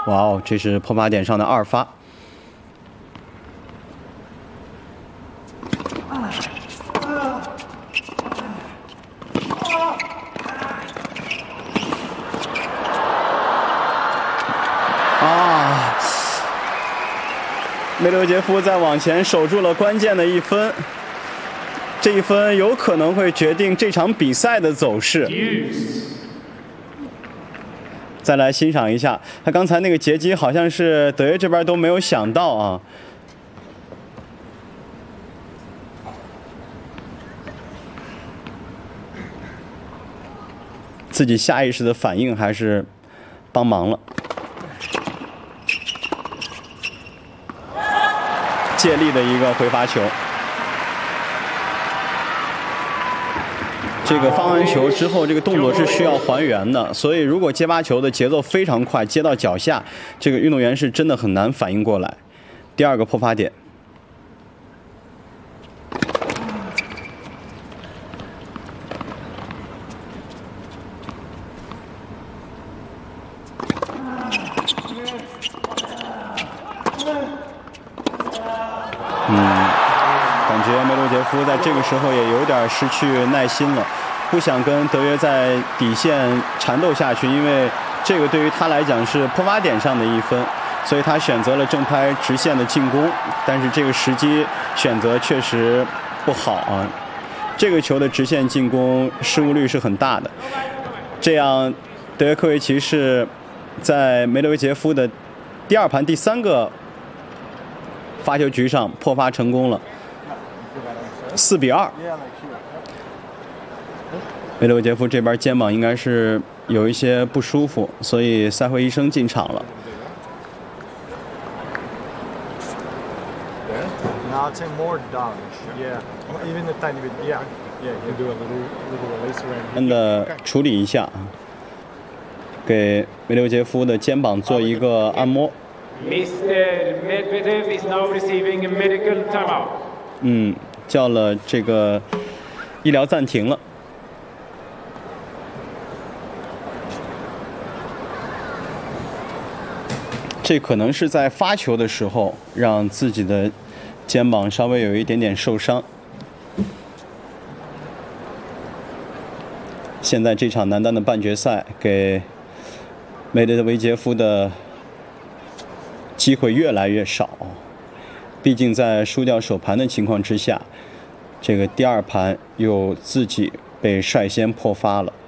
哇哦，这是破发点上的2发。梅德韦杰夫在网前守住了关键的1分，这1分有可能会决定这场比赛的走势。再来欣赏一下，他刚才那个截击好像是德约这边都没有想到啊。自己下意识的反应还是帮忙了。借力的一个回罚球，这个发完球之后，这个动作是需要还原的，所以如果接发球的节奏非常快，接到脚下，这个运动员是真的很难反应过来。第2个破发点。感觉梅德韦杰夫在这个时候也有点失去耐心了，不想跟德约在底线缠斗下去，因为这个对于他来讲是破发点上的1分，所以他选择了正拍直线的进攻，但是这个时机选择确实不好啊。这个球的直线进攻失误率是很大的，这样德约科维奇是在梅德韦杰夫的第2盘第3个发球局上破发成功了，4比2。梅德韦杰夫这边肩膀应该是有一些不舒服，所以赛会医生进场了。处理一下，给梅德韦杰夫的肩膀做一个按摩。 Mr. Medvedev is now receiving a medical timeout. 叫了这个医疗暂停了。这可能是在发球的时候让自己的肩膀稍微有一点点受伤。现在这场男单的半决赛给梅德韦杰夫的机会越来越少，毕竟在输掉首盘的情况之下，这个第2盘又自己被率先破发了。